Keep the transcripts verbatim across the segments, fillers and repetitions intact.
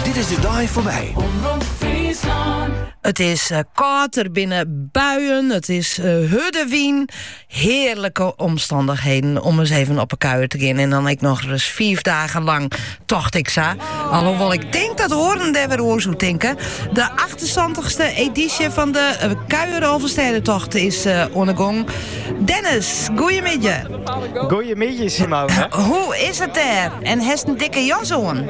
Dit is de dag voorbij. Het is uh, koud, er binnen buien, het is uh, huddewien. Heerlijke omstandigheden om eens even op een kuier te gaan. En dan ik nog eens vier dagen lang tocht ik zo. Alhoewel ik denk dat horen daar weer oor zou denken. De achtentwintigste editie van de uh, Kuier-Overstedentocht is uh, ondergang. Dennis, goeiemiddag. Goeiemiddag, Simone. Uh, hoe is het daar? En heeft een dikke jas aan?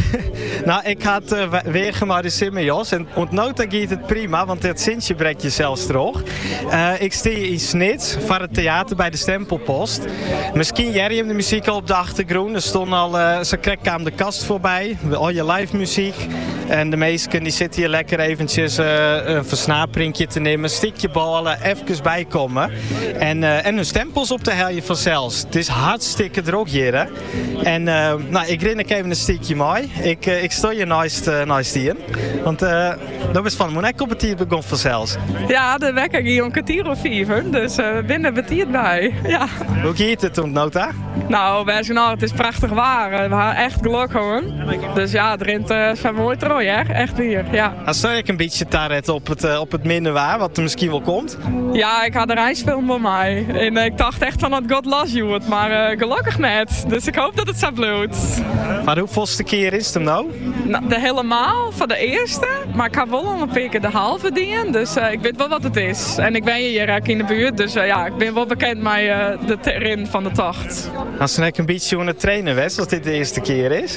Nou, ik had uh, weer gemariseerd mijn jas. En ontnota gaat het prima, want het zintje breekt je zelfs terug. Uh, ik sta in Snits voor het theater bij de Stempelpost. Misschien jij hem de muziek al op de achtergrond. Er stond al, uh, zo kreeg kwam de kast voorbij. Al je live muziek. En de meesten die zitten hier lekker eventjes uh, een versnaperingje te nemen. Een stikje ballen, even bijkomen. En, uh, en hun stempels op te heljen vanzelfs. Het is hartstikke druk hier. Hè? En uh, nou, ik ren ik even een stukje mooi. Ik, uh, ik sta je naast, uh, naast hier. Want uh, dat is van mijn op het hier begon vanzelfs. Ja, de wekker ging een kwartier of vier. Dus uh, binnen betiert bij. Ja. Hoe gaat het toen, Nota? Nou, wij zijn nou, het is prachtig waar. We hebben echt geluk gewoon. Dus ja, het rint uh, van mooi trooi, hè? Echt weer. Ja. Dan sta ik een beetje taret op het, uh, op het minder waar, wat er misschien wel komt. Ja, ik had een reisfilm bij mij. En uh, ik dacht echt van dat God loves you het, maar uh, gelukkig net. Dus ik hoop dat het zo bloedt. Maar hoeveelste keer is het hem nou? Nou, de helemaal van de eerste. Maar ik heb wel al een paar keer de halve dienen. Dus uh, ik weet wel wat het is. En ik ben hier in de buurt. Dus uh, ja, ik ben wel bekend met uh, de terrein van de tocht. Als je een beetje aan het trainen was, als dit de eerste keer is?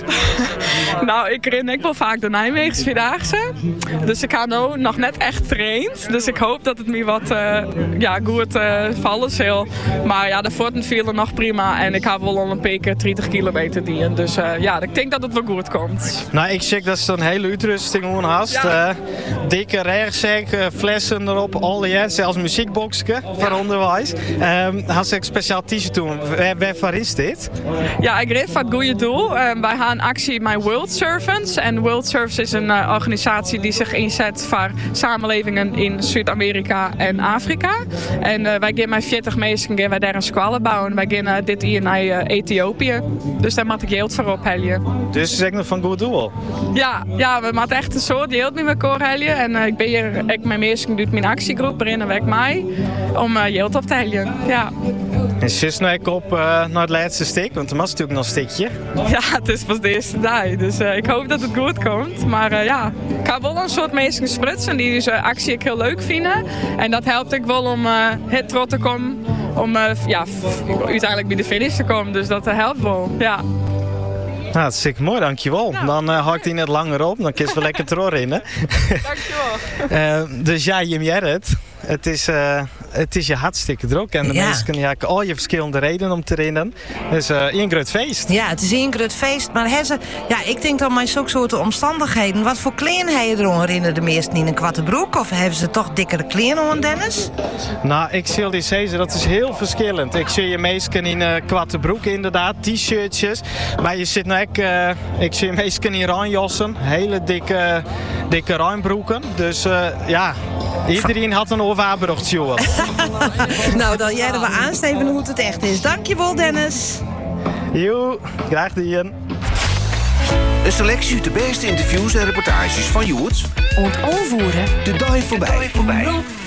Nou, ik ren ik wel vaak de Nijmeegse Vierdaagse. Dus ik heb nu nog net echt traind. Dus ik hoop dat het me wat uh, ja, goed uh, vallen zal. Maar ja, de forten vielen nog prima. En ik heb wel al een paar keer dertig kilometer dienen. Dus uh, ja, ik denk dat het wel goed komt. Nou, ik check dat ze een hele uitrusting aan hast. Ja. Uh, dikke reagzak, uh, flessen erop, al ja, zelfs muziekboxje voor onderwijs. Um, had ze een speciaal t-shirt doen. Waar, waarvoor is dit? Ja, ik reed van het goede doel. Uh, wij gaan een actie met World Servants. En World Servants is een uh, organisatie die zich inzet voor samenlevingen in Zuid-Amerika en Afrika. En uh, wij gaan met veertig mensen gaan wij daar een squallen bouwen. Wij gaan uh, dit hier naar uh, Ethiopië. Dus daar moet ik geld voor ophellen. Dus zeg nog van goed doel? Ja, ja, we moeten echt een soort geld met elkaar hellen. En uh, ik ben hier, ik met mensen doet mijn actiegroep waarin werk mij om uh, geld op te hellen. Ja. En zus nou ik op uh, naar het laatste stuk, want er was natuurlijk nog een stukje. Ja, het is pas de eerste dag, dus uh, ik hoop dat het goed komt. Maar uh, ja, ik heb wel een soort mensen sprutsen die deze uh, actie ik heel leuk vinden. En dat helpt ik wel om uh, het trot te komen, om uh, ja, uiteindelijk bij de finish te komen. Dus dat uh, helpt wel, ja. Nou, dat is zeker mooi, dankjewel. Nou, dan uh, hak ik die net langer op, dan kun je wel lekker terug in, hè? Dankjewel. uh, dus ja, Jim Jerrit, het is, uh, het is je hartstikke druk. En de ja. mensen hebben al je verschillende redenen om te rennen. Dus uh, een groot feest. Ja, het is een groot feest. Maar ze, ja, ik denk dan met zulke soorten omstandigheden. Wat voor kleding heb je erom? Rennen de meesten in een kwarte broek? Of hebben ze toch dikkere kleding aan, Dennis? Nou, ik zal die zeggen, dat is heel verschillend. Ik zie je meesten in een uh, kwarte broek inderdaad, t-shirtjes. Maar je zit nou ook, uh, ik zie je meesten in ruimjassen. Hele dikke, dikke ruimbroeken. Dus uh, ja, iedereen had een overabrocht, joh. Nou, dan jij er maar aansteven hoe het echt is. Dankjewel, Dennis. Jo, graag gedaan. Een selectie uit de beste interviews en reportages van Joet. Ontoonvoeren. De dag voorbij. voorbij.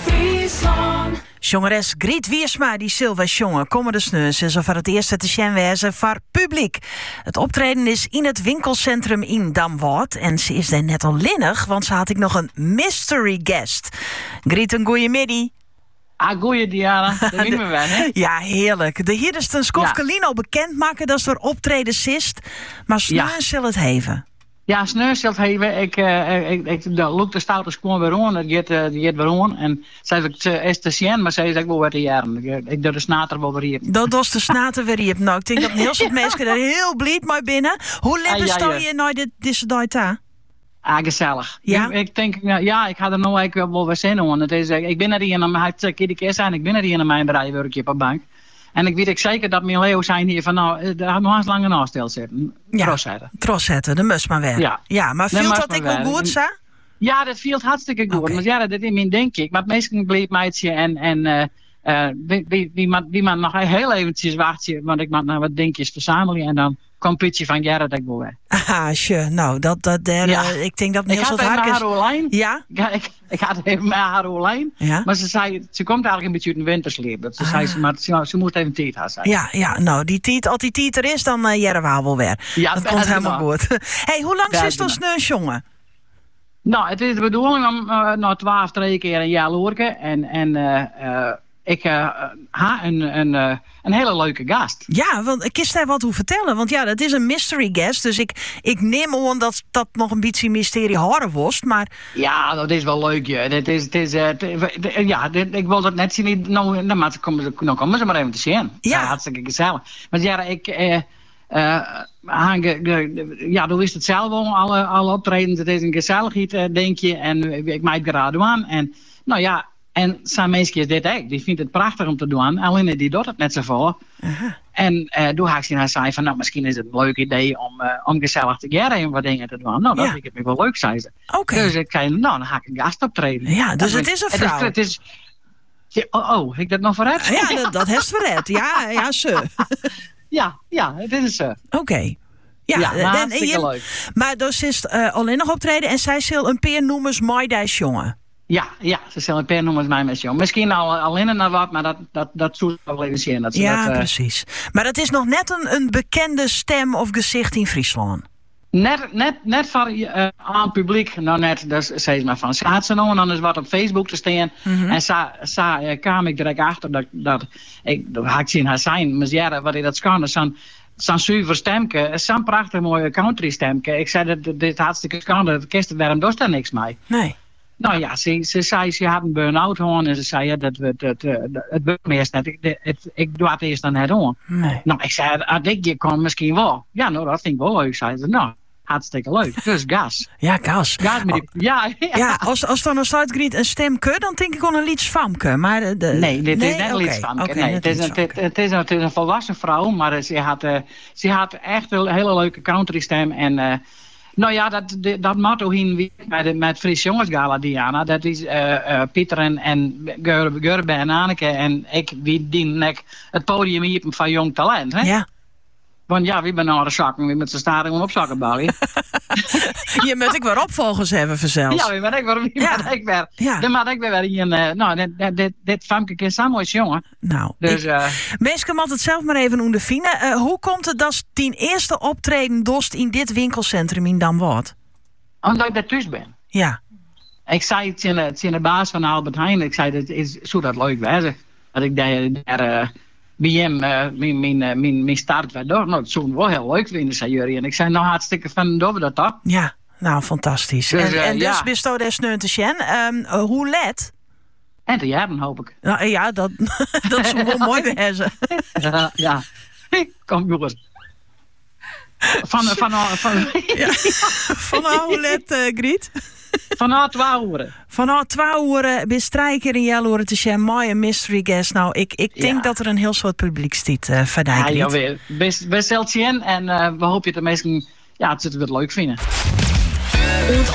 Jongeres Griet Wiersma, die Silva jongen, komen de sneus is voor het eerste te zien wezen voor publiek. Het optreden is in het winkelcentrum in Damwart en ze is daar net al linnig, want ze had ik nog een mystery guest. Griet, een goeie middag. Ah, goeie Diana, dat doen we wel, hè? Ja, heerlijk. De hier is een Skofkelino ja. bekend maken, dat is door optreden sist, maar sneus ja. zal het heven. Ja, sneus zal het heven. Ik, uh, ik, ik loop de stouters gewoon weer aan, dat gaat, uh, die gaat weer aan. En zei ik, het is te zien, maar zei ik wel weer te jaren. Ik, ik doe de snater wel weer hier. Dat was de snater weer hier. Nou, ik denk dat een heel soort mensen er heel blij mee binnen. Hoe lippen ah, ja, sta je ja. nou dit, deze dag daar? Ah, gezellig. Ja? Ik, ik denk, ja, ik ga er nou eigenlijk wel weer zin in. Het is, ik ben er hier aan mijn keer zijn, ik ben er hier aan mijn bedrijf op de bank. En ik weet ik zeker dat mijn Leo zijn hier van nou, daar had nog eens langer naast stil zitten. Ja, cross zetten. Cross zetten, de must maar weer. Ja, ja maar viel dat ik wel goed, Sa? Ja, dat viel hartstikke goed. Okay. Want ja, dat is mijn denk ik. Maar het meeste bleef meidje en, en uh, uh, wie, wie, wie, wie, wie man nog heel eventjes wachten, want ik maak nou wat dingetjes verzamelen en dan competitie van Gerrit ik wel weer. Ah, sure. Nou, dat, dat der, Ja. uh, ik denk dat Ik Niels had wat even met Harkes... haar online. Ja? Ja, ik, ik had even met haar online. Ja? Maar ze zei, ze komt eigenlijk een beetje uit een wintersleep. Dat ze Ah. zei, ze, maar ze, ze moest even tijd gaan zijn. Ja, ja, nou, die tiet, als die tiet er is, dan uh, Jerre we wel weer. Ja, dat dat komt is helemaal waar. goed. Hey, hoe lang Dat is is het waar. ons jongen? Nou, het is de bedoeling om uh, na twaalf, drie keer een jaar loerken. En, en uh, uh, ik uh, ha een, een, uh, een hele leuke gast. Ja, want ik kist daar wat hoe vertellen. Want ja, dat is een mystery guest. Dus ik, ik neem aan dat dat nog een beetje mysterie horen was. Maar Ja, dat is wel leuk. Ja. Dit is, het is, uh, t- ja, dit, ik wil dat net zien. Nou, nou, maar komen ze, nou komen ze maar even te zien. Ja. Ja, hartstikke gezellig. Maar ja, ik... Uh, Uh, hang, uh, ja, doe is het zelf al, alle, alle optredens. Het is een gezelligheid, uh, denk je. En ik maak graag aan. En nou ja, en zijn mensen is dit ook. Die vindt het prachtig om te doen. Alleen die doet het net zo vol. Aha. En uh, toen had ik zei van, nou, misschien is het een leuk idee om, uh, om gezellig te gaan en wat dingen te doen. Nou, dat Ja. vind ik het wel leuk, zei ze. oké. Dus ik zei, nou, dan ga ik een gast optreden. Ja, dus Dat het is een het vrouw. Het is, ja, oh, oh, heb ik dat nog vooruit? Ja, dat, dat heeft verred. Ja, ja, ze. ja, ja, het is zo. Oké. Ja, Ja, en- maar en hartstikke je- leuk. Maar dus is het uh, alleen nog optreden en zij zal een peer noemen als Maidijs jongen. Ja, ja, ze zullen een paar nummers mij met jong. Misschien al alleen naar wat, maar dat, dat, dat zoekt wel even zien. Dat ze Ja, dat, uh, precies. Maar dat is nog net een, een bekende stem of gezicht in Friesland. net, net, net van uh, aan het publiek, nou net, dus zei ze maar van, ze had ze nou en dan is wat op Facebook te staan. Mhm. En zo uh, kwam ik direct achter dat, dat ik, dat had ik zien haar zijn, maar ja, wat ik dat kan, zo'n zo'n zuiver stemke, zo'n prachtig mooie country stemke. Ik zei, dat dit, dit hartstikke schande, dat kist, waarom doet daar niks mee? Nee. Nou ja, ze, ze zei, ze had een burn-out gehad en ze zei, ja, dat we het, het, het, het beurt me eerst net, ik, het, het, ik doe het eerst dan net aan. Nee. Nou, ik zei, als ik je kon, misschien wel. Ja, nou, dat vind ik wel leuk, zei ze. Nou, hartstikke leuk. Dus gas. Ja, Kas. Gas met die... Ja, ja. Ja, als, als dan een sluitgriet een stemke, dan denk ik aan een liedjesfamke. Maar de, de- Nee, dit is net Oké, iets van. oké, nee, net het, is een, liedjesfamke. het, het, is een, het is een volwassen vrouw, maar ze had, uh, ze had echt een hele leuke country stem. En uh, nou ja, dat, dat, dat motto hing weer bij de, met Fries Jongensgala, Diana. Dat is uh, uh, Pieter en, en Gerbe en Anneke en ik, wie dienen het podium hier van jong talent. Hè? Ja. Want ja, wie ben nou de zakken, wie met z'n staring om op zakken bouwen. Je moet ik weer opvolgers hebben verzeld. Ja, wie ben ik weer? Wie Ja. ben ik weer? Ja. Dan maak ik weer hier een... Uh, nou, dit, dit, dit, dit famke is zo mooi jongen. Nou, Dus, ik, uh, mensen moet het zelf maar even ondervinden. Uh, hoe komt het dat die eerste optreden dost in dit winkelcentrum in Damwart? omdat ik daar thuis ben. Ja. Ik zei het in, het in de baas van Albert Heijn. Ik zei, dat is, zou dat leuk wezen? Dat ik daar, daar uh, bij hem uh, mijn, mijn, uh, mijn, mijn start werd door. Nou, dat zou wel heel leuk vinden, zei jullie. En ik zei, nou hartstikke van, doen we dat toch? Ja, nou fantastisch. Dus, en, uh, en dus ja. bist u daar sneu te zien. Um, uh, hoe let? En te jaren, hoop ik. Nou, ja, dat, dat zou wel mooi wezen. Uh, ja, kom jongens. Van, van, van, van, Ja. Van hoe let, uh, Griet? van twaalf uur. Vanaf twee uur bist drie keer in Jelloeren te zien. Mooie mystery guest. Nou, ik, ik denk Ja. dat er een heel soort publiek stiet uh, van Ja, Griet. jawel. Best, best zelfs zien. En uh, we hopen dat de mensen ja, het het leuk vinden. Und